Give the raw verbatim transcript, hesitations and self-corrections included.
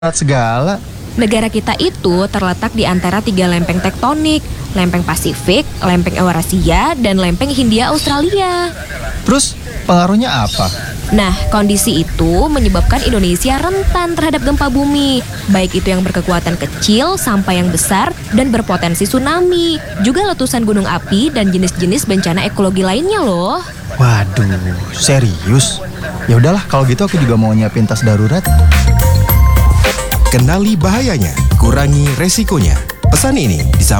segala. Negara kita itu terletak di antara tiga lempeng tektonik, lempeng Pasifik, lempeng Eurasia, dan lempeng Hindia Australia. Terus pengaruhnya apa? Nah, kondisi itu menyebabkan Indonesia rentan terhadap gempa bumi, baik itu yang berkekuatan kecil sampai yang besar dan berpotensi tsunami, juga letusan gunung api dan jenis-jenis bencana ekologi lainnya loh. Waduh, serius? Ya udahlah, kalau gitu aku juga mau nyiapin tas darurat. Kenali bahayanya, kurangi resikonya. Pesan ini disampaikan